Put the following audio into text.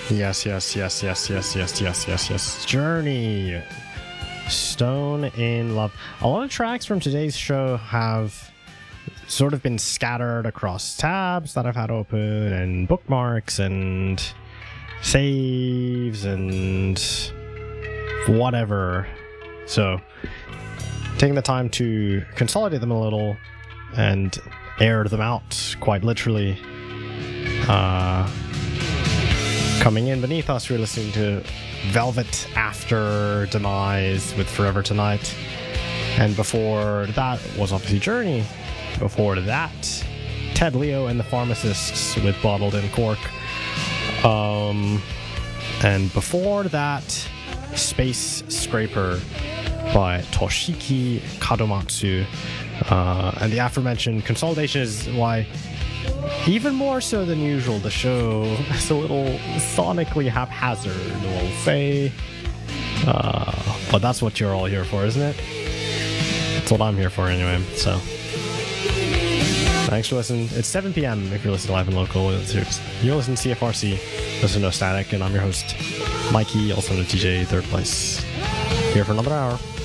Yes. Journey. Stone in Love. A lot of tracks from today's show have sort of been scattered across tabs that I've had open and bookmarks and saves and whatever. So taking the time to consolidate them a little and air them out, quite literally. Coming in beneath us, we're listening to Velvet After Demise with Forever Tonight. And before that was obviously Journey. Before that, Ted Leo and the Pharmacists with Bottled in Cork. And before that, Space Scraper by Toshiki Kadomatsu. And the aforementioned Consolidation is why, even more so than usual, the show is a little sonically haphazard, we'll say. But that's what you're all here for, isn't it? That's what I'm here for anyway, so. Thanks for listening. It's 7 p.m. if you're listening live and local. You're listening to CFRC, listen to No Static, and I'm your host, Mikey, also known as DJ Third Place. Here for another hour.